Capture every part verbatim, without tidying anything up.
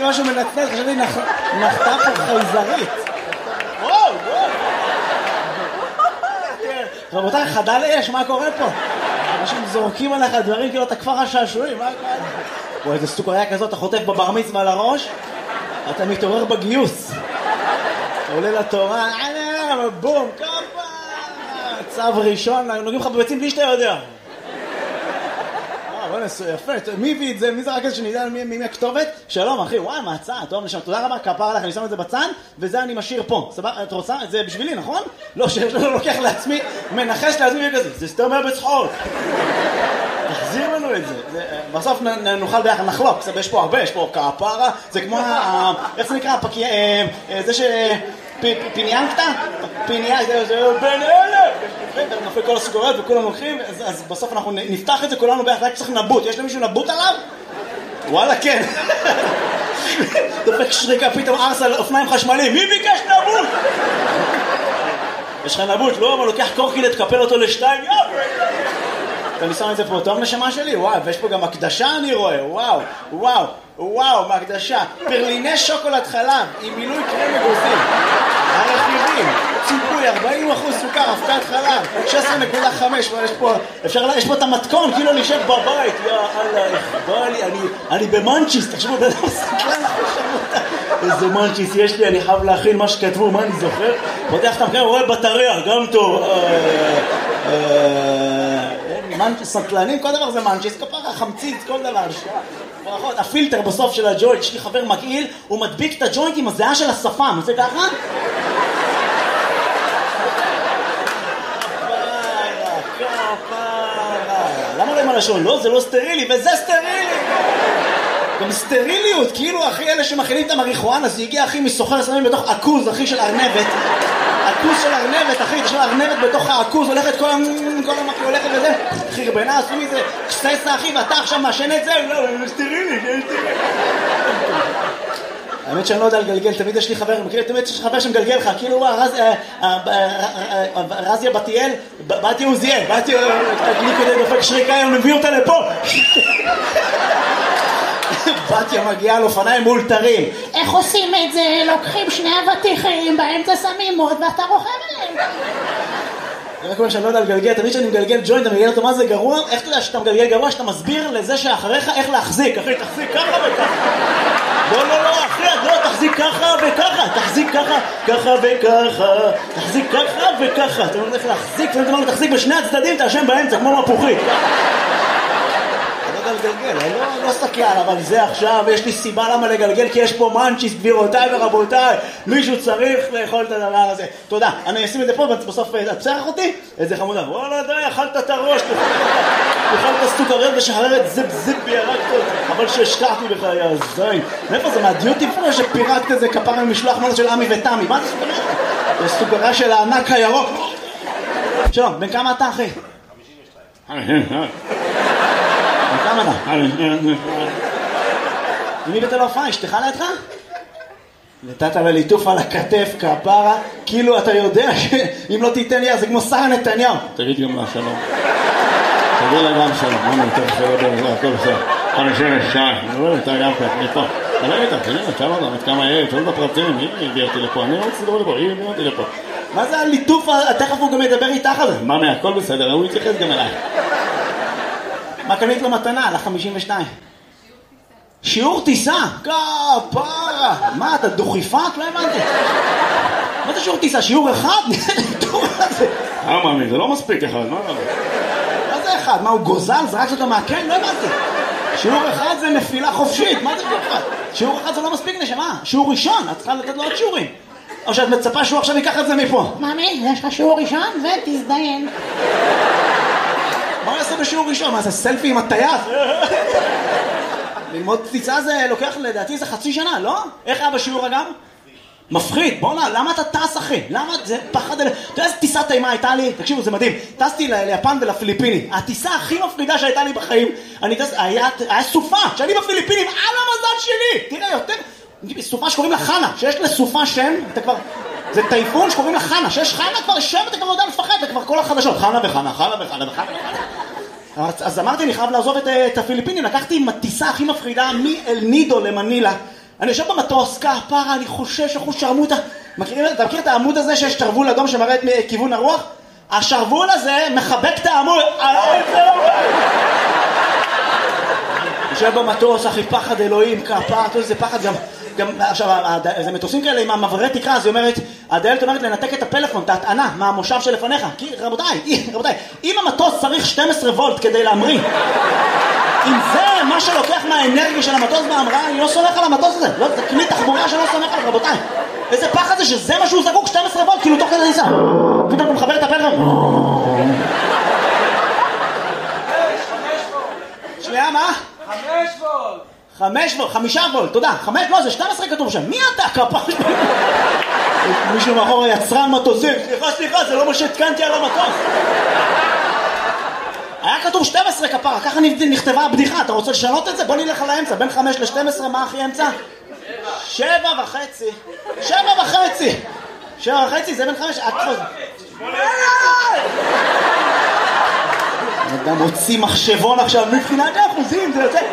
משהו מנצנץ, חשבתי נחתה פה חייזרית. וואו, וואו. רבותיי, חדל אש, מה קורה פה? אנשים זורקים עליך דברים כאילו אתה כפר השעשועים, מה קורה? וואי, איזה סוכריה כזאת, אתה חוטף בבר מצווה על הראש, אתה מתעורר בגיוס. עולה לתורה, בום, כפה, צו ראשון, נוגעים לך בביצים בלי שאתה יודע. יפה, מי הביא את זה? מי זה רק איזה שנדע מי הכתובת? שלום אחי, וואי, מהצד, טוב נשם, תודה רבה, כפר עליך, אני שם את זה בצד, וזה אני משאיר פה. סבבה, את רוצה? זה בשבילי, נכון? לא, שיש לו לוקח לעצמי, מנחש לעצמי כזה, זה סתם היה בצחוק. תחזיר לנו את זה. בסוף נוכל ביחד, נחלוק, יש פה הרבה, יש פה כפרה, זה כמו, איך זה נקרא? זה ש... פיניאנקטה? פיניאנקטה, זה בין אלה! נופל כל הסוכריות וכולם לוקחים, אז בסוף אנחנו נפתח את זה כולנו ביחד, רק צריך נבוט. יש למישהו נבוט עליו? וואלה, כן. דופק שריקה, פתאום ארס על אופניים חשמליים. מי ביקש נבוט? יש לך נבוט, לא? אבל לוקח קורקילט, תקפל אותו לשתיים, יאו! אתה שם את זה פה, טוב נשמה שלי? וואו, ויש פה גם הקדשה אני רואה, וואו, וואו, וואו, מהקדשה. פרליני שוקולד חלב, עם מילוי קרם אגוזים. הרכיבים, ציפוי, ארבעים אחוז סוכר, אבקת חלב, שש עשרה נקודה חמש, יש פה, אפשר, יש פה את המתכון, כאילו להישב בבית, יא אללה, בא לי, אני, אני במנצ'יס, תחשבו, בן אדם סקלן, איזה מנצ'יס יש לי, אני חייב להכין מה שכתבו, מה אני זוכר? פותח את המקרה, רואה בטריה, גם טוב, מנצ'יס, סקלנים, כל דבר זה מנצ'יס, כפרה, חמציץ, כל דבר, ברכות, הפילטר בסוף של הג'וינט, יש לי חבר מגעיל, הוא מדביק את הג'וינט עם הזיעה של השפם, זה ככה? למה לא עם הלשון? לא, זה לא סטרילי, וזה סטרילי! גם סטריליות, כאילו אחי אלה שמכינים את המריחואנה, זה הגיע אחי מסוחר סמים בתוך עכוז, אחי של ארנבת. עכוז של ארנבת, אחי, יש לו ארנבת בתוך העכוז, הולכת כל המקי, הולכת וזה. חרבנה, עשו מזה קססה, אחי, ואתה עכשיו מאשן את זה? לא, זה סטרילי, זה סטרילי. האמת שאני לא יודע לגלגל, תמיד יש לי חבר, תמיד יש לי חבר שמגלגל לך, כאילו רזיה בתיאל, באתי עוזיאל, באתי לי כדי דופק שריקה, אני מביא אותה לפה. בתיה מגיעה על אופניים מאולתרים. איך עושים את זה? לוקחים שני אבטיחים, באמצע שמים מוד ואתה רוכב עליהם. זה רק אומר שאני לא יודע לגלגל, תמיד שאני מגלגל ג'וינט, אתה מגלגל אותו מה זה גרוע? איך אתה יודע שאתה מגלגל גרוע? שאתה מסביר לזה שאחריך איך להחזיק. אחי, תחזיק ככה וככה. לא, לא, לא, אחי, לא, תחזיק ככה וככה. תחזיק ככה, ככה וככה. תחזיק ככה וככה. אתה אומר איך להחזיק, ואתה אומר תחזיק בשני הצדדים, תאשם באמצע, כמו מפוחית. לגלגל, אני לא, לא סקלן, אבל זה עכשיו, יש לי סיבה למה לגלגל, כי יש פה מנצ'יס, גבירותיי ורבותיי, מישהו צריך לאכול את הדבר הזה. תודה, אני אשים את זה פה, בסוף תצרח אותי, איזה חמודה, וואלה די, אכלת את הראש, אכלת סוכריות ושחררת זיפ זיפ בירקת, אבל שהשקעתי בך, יא זין. מאיפה זה, מהדיוטי פרו שפירקת איזה כפר ממשלוח מנות של עמי ותמי, מה זה סוכריה? זה סוכריה של הענק הירוק. שלום, בן כמה אתה אחי? חמישים ושתיים. כמה אתה? מי בתל אופן? אשתך לידך? נתת לה ליטוף על הכתף, כפרה, כאילו אתה יודע שאם לא תיתן לי, זה כמו שרה נתניהו. תגיד גם לה שלום. תגיד לה גם שלום. מה נתן שלום בזה, הכל בסדר. חמישים ושתיים. אני רואה אותה גם כאן, מפה. תלך איתה, תגיד לה, תשאל אותה, כמה יהיה, תשאל בפרטים, היא הביאה אותי לפה, אני לא רוצה לדבר לפה, היא הביאה אותי לפה. מה זה הליטוף? תכף הוא גם ידבר איתך על זה. מה מה, הכל בסדר, הוא יתייחס גם אליי. מה קנית לו מתנה על ה-חמישים ושתיים? שיעור טיסה? כפרה! מה, אתה דוכיפת? לא הבנתי. מה זה שיעור טיסה? שיעור אחד? אה, מאמי, זה לא מספיק אחד, מה? מה זה אחד? מה, הוא גוזל? זרק אותו מהקן? לא הבנתי. שיעור אחד זה נפילה חופשית, מה זה שיעור אחד? שיעור אחד זה לא מספיק נשמה. שיעור ראשון, את צריכה לתת לו עוד שיעורים. או שאת מצפה שהוא עכשיו ייקח את זה מפה. מאמי, יש לך שיעור ראשון ותזדיין. מה הוא יעשה בשיעור ראשון? מה זה סלפי עם הטייס? ללמוד טיסה זה לוקח לדעתי זה חצי שנה, לא? איך היה בשיעור אגב? מפחיד, בוא נע, למה אתה טס אחי? למה זה פחד? אתה יודע איזה טיסה טעימה הייתה לי? תקשיבו, זה מדהים. טסתי ליפן ולפיליפינים. הטיסה הכי מפחידה שהייתה לי בחיים, אני טס, היה, היה סופה, שאני בפיליפינים, על המזל שלי! תראה, יותר, סופה שקוראים לה חנה, שיש לסופה שם, אתה כבר... זה טייפון שקוראים לה חנה, שיש חנה כבר שם, אתה כבר יודע לפחד, זה כבר כל החדשות, חנה וחנה, חנה וחנה וחנה וחנה. אז אמרתי, אני חייב לעזוב את, את הפיליפינים, לקחתי עם הטיסה הכי מפחידה מאל נידו למנילה, אני יושב במטוס, כפרה, אני חושש, אחוז שרמוטה. מכירים, אתה מכיר את העמוד הזה שיש שרוול אדום שמראה את כיוון הרוח? השרוול הזה מחבק את העמוד. יושב במטוס, אחי, פחד אלוהים, כפרה, זה פחד גם... גם, עכשיו, זה מטוסים כאלה עם המעברי תקרה, אז היא אומרת, הדיילת אומרת לנתק את הפלאפון, את ההטענה, מהמושב שלפניך. כי, רבותיי, רבותיי, אם המטוס צריך שתים עשרה וולט כדי להמריא, אם זה מה שלוקח מהאנרגיה של המטוס בהמראה, אני לא סומך על המטוס הזה. לא, זה כלי תחבורה שלא סומך עליו, רבותיי. איזה פחד זה שזה מה שהוא זקוק, שתים עשרה וולט, כאילו תוך כדי ניסה. פתאום הוא מחבר את הפלאפון. שנייה, מה? חמש וולט. חמש וולט, חמישה וולט, תודה. חמש, לא, זה שתים עשרה כתוב שם. מי אתה, כפר? מישהו מאחור יצרן מטוסים. סליחה, סליחה, זה לא מה שהתקנתי על המטוס. היה כתוב שתים עשרה כפרה, ככה נכתבה הבדיחה. אתה רוצה לשנות את זה? בוא נלך על האמצע. בין חמש ל-שתים עשרה, מה הכי אמצע? שבע וחצי. שבע וחצי. שבע וחצי, זה בין חמש... אדם הוציא מחשבון עכשיו, מבחינת האחוזים, זה יוצא...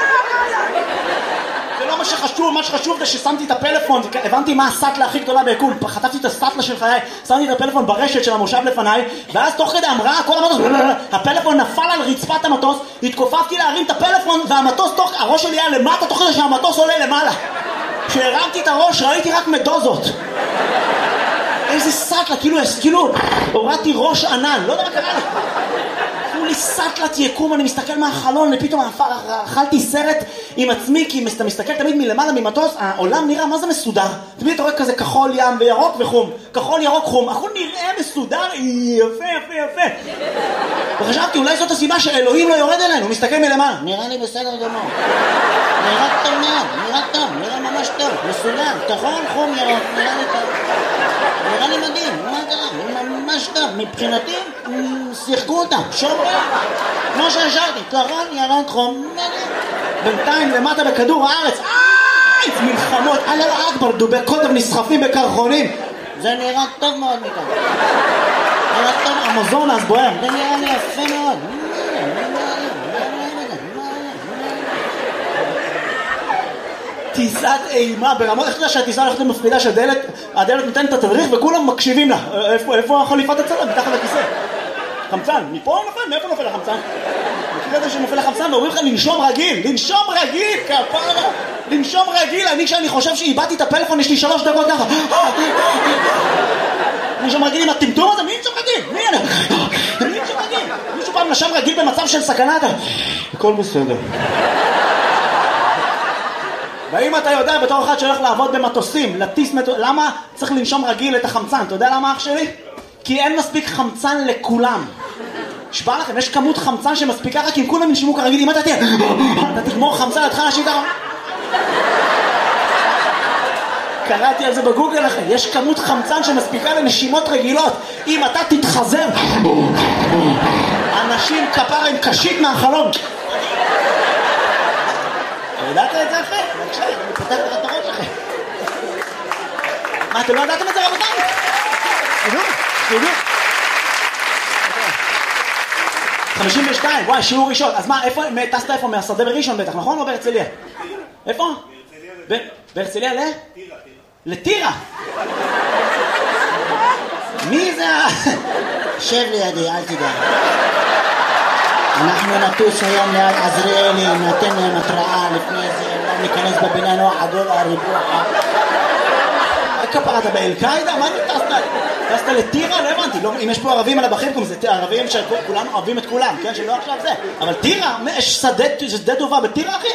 זה לא מה שחשוב, מה שחשוב זה ששמתי את הפלאפון, הבנתי מה הסטלה הכי גדולה ביקום, חטפתי את הסטלה של חיי, שמתי את הפלאפון ברשת של המושב לפניי, ואז תוך כדי המראה, כל המטוס, הפלאפון נפל על רצפת המטוס, התכופפתי להרים את הפלאפון, והמטוס, הראש שלי היה למטה, תוך כדי שהמטוס עולה למעלה. כשהרמתי את הראש, ראיתי רק מדוזות. איזה סטלה, כאילו, כאילו, הורדתי ראש ענן, לא יודע מה קרה לי. לי סטלת יקום, אני מסתכל מהחלון, ופתאום אכלתי סרט עם עצמי, כי אתה מסתכל תמיד מלמעלה ממטוס, העולם נראה מה זה מסודר. תמיד אתה רואה כזה כחול ים וירוק וחום, כחול ירוק חום, הכל נראה מסודר, יפה יפה יפה. וחשבתי, אולי זאת הסיבה שאלוהים לא יורד אלינו, הוא מסתכל מלמעלה. נראה לי בסדר גמור. נראה טוב מאוד, נראה טוב, נראה ממש טוב, מסודר, כחול, חום, ירוק, נראה לי טוב. נראה לי מדהים, מה קרה? ממש טוב, מבחינתי, שיחקו אותה, שומרים, כמו שהשארתי, כחול, ירוק, חום, מדהים. בינתיים למטה בכדור הארץ, איי, מלחמות, אללה אכבר, דובי קוטב נסחפים בקרחונים. זה נראה טוב מאוד מכאן. נראה טוב, המוזון אז בוער. זה נראה לי יפה מאוד. טיסת אימה ברמות, איך אתה יודע שהטיסה הולכת למפחידה שהדלת, הדלת נותנת את התדריך וכולם מקשיבים לה. איפה, איפה החליפת הצלם? מתחת לכיסא. חמצן, מפה נופל? מאיפה נופל החמצן? מכיר את זה שנופל החמצן ואומרים לך לנשום רגיל, לנשום רגיל, כפרה, לנשום רגיל. אני כשאני חושב שאיבדתי את הפלאפון, יש לי שלוש דקות ככה. לנשום רגיל עם הטמטום הזה, מי נשום רגיל? מי אני? מי נשום רגיל? מישהו פעם נשם רגיל במצב של סכנה? הכל בסדר. והאם אתה יודע בתור אחד שהולך לעבוד במטוסים, לטיס מטוס, למה צריך לנשום רגיל את החמצן? אתה יודע למה אח שלי? כי אין מספיק חמצן לכולם. שבא לכם, יש כמות חמצן שמספיקה רק אם כולם ינשימו כרגיל. אם אתה תהיה, אתה תגמור חמצן, אתה תחל להשיב ככה. קראתי על זה בגוגל לכם, יש כמות חמצן שמספיקה לנשימות רגילות. אם אתה תתחזר, אנשים כפרה עם קשית מהחלום. ידעת את זה אחרי? בבקשה, אני פותח לך את הראש אחרי. מה, אתם לא ידעתם את זה רבותיי? תדעו, תדעו. חמישים ושתיים, וואי, שיעור ראשון. אז מה, איפה, טסת איפה? מהשדה בראשון בטח, נכון? או בהרצליה? איפה? בהרצליה ל? טירה. לטירה? מי זה? שב לידי, אל תדע. אנחנו נטוס היום ליד עזריאלי, נתן להם התראה לפני זה, לא ניכנס בבינה נוח עדול הריבוע. כפרה, אתה באל-קאידה? מה אתה טסת? טסת לטירה? לא הבנתי. אם יש פה ערבים על הבחים, זה ערבים שכולנו אוהבים את כולם, כן? שלא עכשיו זה. אבל טירה? יש שדה טובה בטירה, אחי?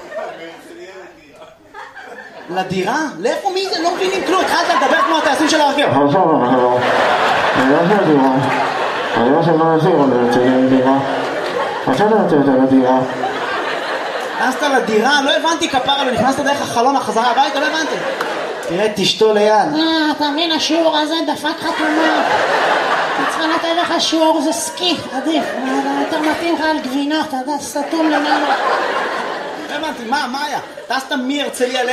לדירה? לאיפה מי זה? לא מבינים כלום. התחלת לדבר כמו הטייסים של הרכב. עכשיו אנחנו אני לא של דירה. אני לא של מה נשאיר על הרצליה דירה. עכשיו אתה רוצה יותר לדירה. נכנסת לדירה? לא הבנתי כפרה, לא נכנסת דרך החלון החזרה הביתה? לא הבנתי. תראה, תשתו ליד. אה, אתה מבין, השיעור הזה דפק חתומה. אתה צריכה לתת לך שיעור, זה סקי, עדיף. יותר מתאים לך על גבינות, אתה יודע, סתום למעלה. לא הבנתי, מה, מה היה? טסת מהרצליה ל?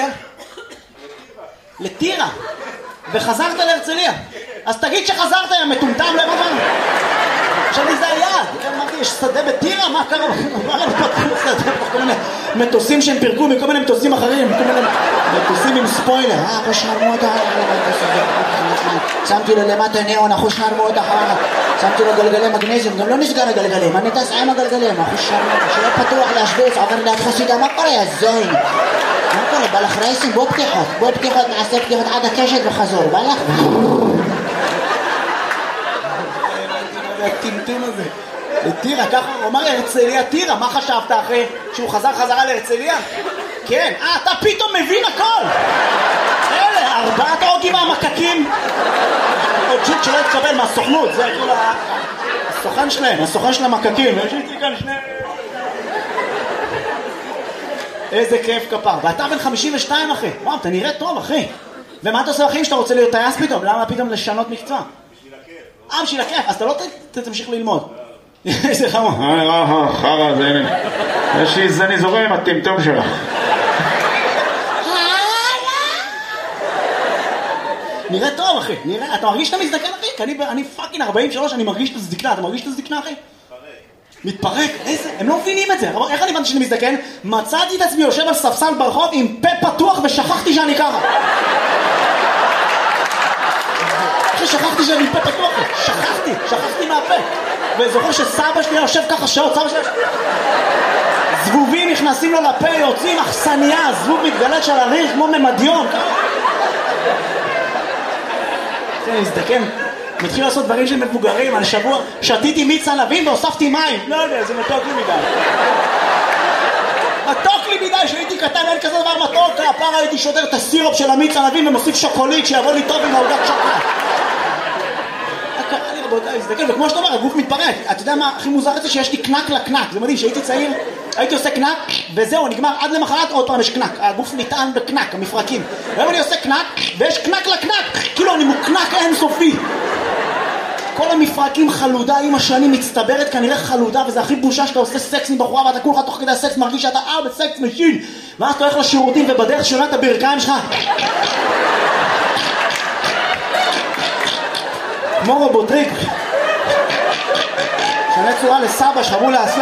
לטירה. וחזרת להרצליה. אז תגיד שחזרת, יא מטומטם, לא הבנתי. עכשיו לי זה היעד. אמרתי, יש שדה בטירה? מה קרה? מה לנו פתחו שדה? מטוסים שהם פירקו מכל מיני מטוסים אחרים, מכל מיני מטוסים עם ספוילר. אה, אחו שרמו אותה, שמתי לו למטה ניאון, אחו שרמו אותה, שמתי לו גלגלי מגנזיום, גם לא נסגר הגלגלים, אני טס עם הגלגלים, אחו שרמו אותה, שלא פתוח להשוויץ, עובר ליד חסידה, מה קורה, יא זוין? מה קורה, בא לך רייסים, בוא פתיחות, בוא פתיחות, נעשה פתיחות עד הקשת וחזור, בא לך? הטמטום הזה. לטירה, ככה הוא אמר להרצליה, טירה, מה חשבת אחרי שהוא חזר חזרה להרצליה? כן, אה, אתה פתאום מבין הכל! אלה, ארבעת אוגים מהמקקים! עוד ג'וק שלא התקבל מהסוכנות, זה כאילו הסוכן שלהם, הסוכן של המקקים, יש איתי כאן שני... איזה כיף כפר, ואתה בן חמישים ושתיים אחי, וואו, אתה נראה טוב אחי. ומה אתה עושה בחיים שאתה רוצה להיות טייס פתאום? למה פתאום לשנות מקצוע? בשביל הכיף. אה, בשביל הכיף, אז אתה לא תמשיך ללמוד. איזה חמור. אה, אה, חרא, זה הנה. יש לי זה נזורה עם הטמטום שלך. נראה טוב אחי, נראה, אתה מרגיש שאתה מזדקן אחי? כי אני, אני פאקינג ארבעים ושלוש, אני מרגיש את הזדקנה, אתה מרגיש את הזדקנה אחי? מתפרק, איזה, הם לא מבינים את זה, איך אני הבנתי שאני מזדקן? מצאתי את עצמי יושב על ספסל ברחוב עם פה פתוח ושכחתי שאני ככה. אחי, שכחתי שאני פה פתוח, שכחתי, שכחתי מהפה. וזוכר שסבא שלי יושב ככה שעות, סבא שלי... זבובים נכנסים לו לפה, יוצאים אכסניה, זבוב מתגלת של הריח כמו ממדיון. אני מזדקן, מתחיל לעשות דברים של מבוגרים. על שבוע שתיתי מיץ ענבים והוספתי מים. לא יודע, זה מתוק לי מדי. מתוק לי מדי, שהייתי קטן, אין כזה דבר מתוק. הפעם הייתי שודר את הסירופ של המיץ ענבים ומוסיף שוקולית שיבוא לי טוב עם העוגת שוקולד. קרה לי רבותיי, מזדקן, וכמו שאתה אומר, הגוף מתפרק. אתה יודע מה הכי מוזר את זה? שיש לי קנק לקנק. זה מדהים, שהייתי צעיר, הייתי עושה קנק וזהו, נגמר, עד למחרת עוד פעם יש קנק. הגוף נטען בקנק, המפרקים. והיום אני עושה קנק ויש קנק לקנק, כאילו אני מוקנק אינסופי. כל המפרקים חלודה עם השנים מצטברת, כנראה חלודה, וזה הכי בושה שאתה עושה סקס עם בחורה ואתה כולך תוך כדי הסקס מרגיש שאתה אה בסקס משין, ואז אתה הולך לשירותים ובדרך שונה את הברכיים שלך כמו רובוטריק שנה צורה לסבא שחרו לאסלה.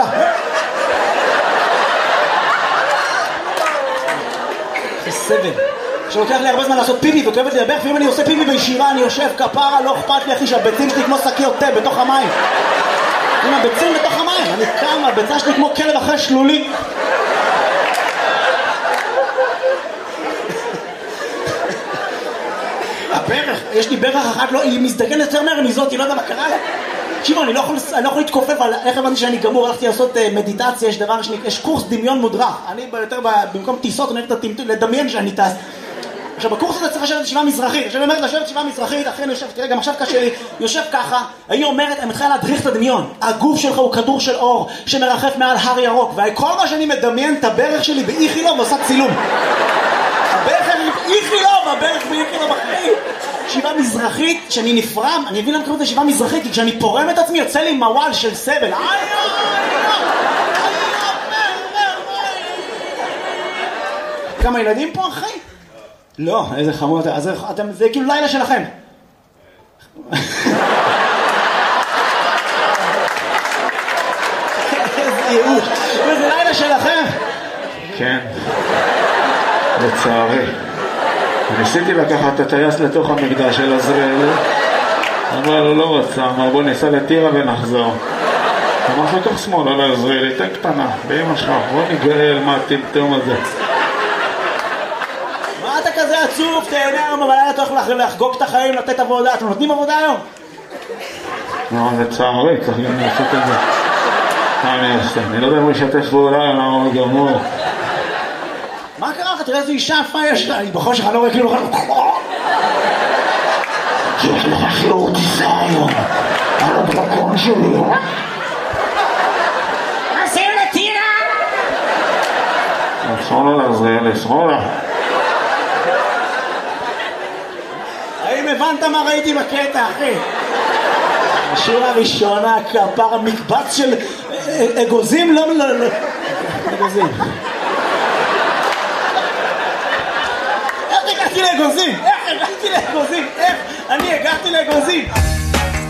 זה סבל שלוקח לי הרבה זמן לעשות פיפי וכואבת לי לברך, ואם אני עושה פיפי בישירה אני יושב כפרה, לא אכפת לי אחי שהביצים שלי כמו שקיות תה בתוך המים. עם הביצים בתוך המים, אני קם, הביצה שלי כמו כלב אחרי שלולי. הברך, יש לי ברך אחת, לא, היא מזדגנת יותר מהר מזאת, היא לא יודע מה קרה לה. תקשיבו, אני לא יכול, אני לא יכול להתכופף על איך הבנתי שאני גמור, הלכתי לעשות מדיטציה, יש דבר, יש קורס דמיון מודרך. אני יותר במקום טיסות, אני הולך לדמיין שאני טס. עכשיו בקורס הזה צריך לשבת ישיבה מזרחית, עכשיו היא אומרת לשבת ישיבה מזרחית, אחרי אני יושב, תראה גם עכשיו קשה לי, יושב ככה, היא אומרת, אני מתחילה להדריך את הדמיון, הגוף שלך הוא כדור של אור שמרחף מעל הר ירוק, וכל מה שאני מדמיין את הברך שלי באיכילוב ועושה צילום. הברך שלי באיכילוב, הברך באיכילוב אחרי ישיבה מזרחית, שאני נפרם, אני אבין למה קוראים את ישיבה מזרחית, כי כשאני פורם את עצמי יוצא לי מוואל של סבל. כמה ילדים פה אחי? לא, איזה חמוד, אז אתם, זה כאילו לילה שלכם. איזה ייאוש, זה לילה שלכם. כן, לצערי. ניסיתי לקחת את הטייס לתוך המקדש של עזריאל, אבל הוא לא רצה, אמר בוא ניסע לטירה ונחזור. אמר לתוך שמאל על עזריאל, תן קטנה, באמא שלך, בוא נגאל מה הטמטום הזה. אתה כזה עצוב, תהנה היום, אבל היה אתה הולך לחגוג את החיים, לתת עבודה. אתם נותנים עבודה היום? לא, זה צערי, צריך גם לעשות את זה. מה אני אעשה? אני לא יודע אם הוא ישתף פעולה, למה הוא גמור. מה קרה לך? תראה איזו אישה יפה יש לה. היא בחושך, אני לא רואה כאילו... יש לך שיעור טיסה היום. על הדרכון שלי. עושים לטירה! שמאלה לעזריאל, שמאלה. האם הבנת מה ראיתי בקטע, אחי? השורה הראשונה, כפר המקבץ של אגוזים, לא, לא, לא, אגוזים. איך הגעתי לאגוזים? איך הגעתי לאגוזים? איך אני הגעתי לאגוזים?